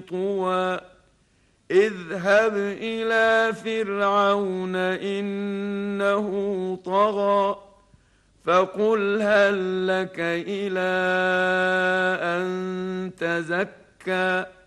طوى اذهب إلى فرعون إنه طغى فقل هل لك إلى أن تزكى